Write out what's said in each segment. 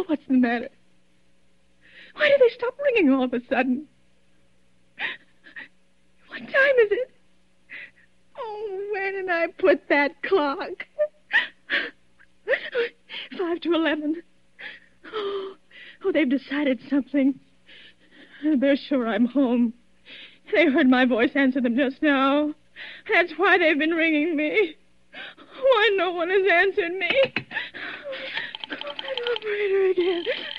What's the matter? Why do they stop ringing all of a sudden? What time is it? Oh, where did I put that clock? 5 to 11. Oh, they've decided something. They're sure I'm home. They heard my voice answer them just now. That's why they've been ringing me. Why no one has answered me? Call that operator again.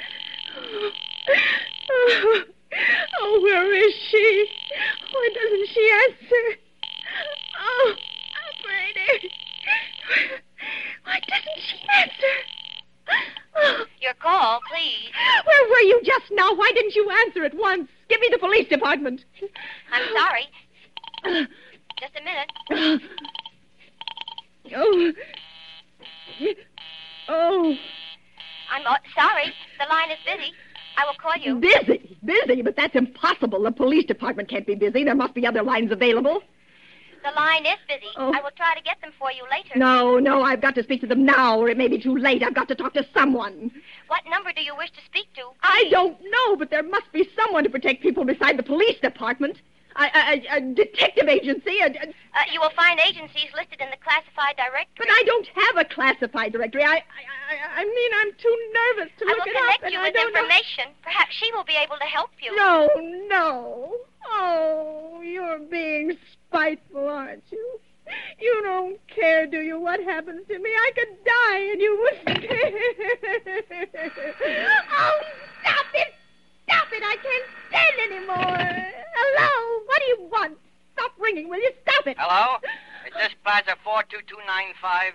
Oh, where is she? Why doesn't she answer? Oh, operator. Why doesn't she answer? Oh. Your call, please. Where were you just now? Why didn't you answer at once? Give me the police department. I'm sorry. Just a minute. Oh. Oh. I'm sorry. The line is busy. I will call you. Busy? Busy? But that's impossible. The police department can't be busy. There must be other lines available. The line is busy. Oh. I will try to get them for you later. No, I've got to speak to them now, or it may be too late. I've got to talk to someone. What number do you wish to speak to? I don't know, but there must be someone to protect people beside the police department. A detective agency. You will find agencies listed in the classified directory. But I don't have a classified directory. I mean, I'm too nervous to look it up. I will connect you with information. Perhaps she will be able to help you. No. Oh, you're being spiteful, aren't you? You don't care, do you, what happens to me? I could die and you wouldn't care. Oh, stop it! Stop it! I can't stand anymore. Hello? What do you want? Stop ringing, will you? Stop it. Hello? Is this Plaza 42295?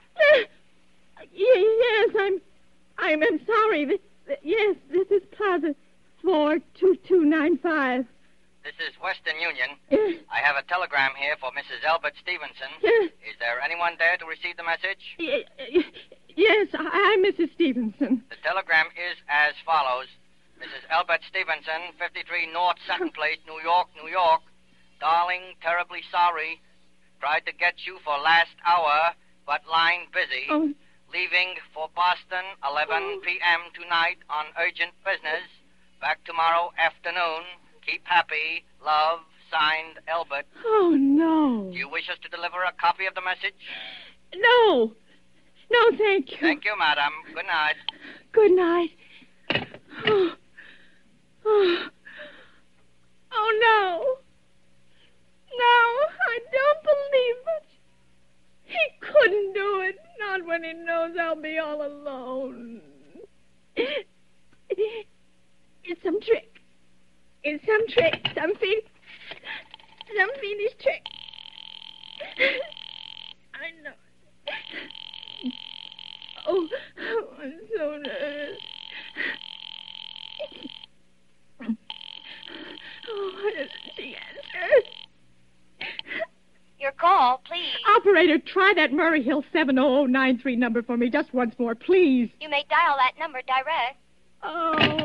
Yes, I'm sorry. Yes, this is Plaza 42295. This is Western Union. Yes. I have a telegram here for Mrs. Elbert Stevenson. Yes. Is there anyone there to receive the message? Yes, I'm Mrs. Stevenson. The telegram is as follows. Mrs. Elbert Stevenson, 53 North Sutton Place, New York, New York. Darling, terribly sorry. Tried to get you for last hour, but line busy. Oh. Leaving for Boston, 11 p.m. tonight on urgent business. Back tomorrow afternoon. Keep happy. Love, signed, Elbert. Oh, no. Do you wish us to deliver a copy of the message? No, thank you. Thank you, madam. Good night. Good night. Oh, no. No, I don't believe it. He couldn't do it. Not when he knows I'll be all alone. It's some trick. It's some trick. Some fiendish trick. I know. Oh, I'm so nervous. Oh, why doesn't she answer? Your call, please. Operator, try that Murray Hill 70093 number for me just once more, please. You may dial that number direct. Oh.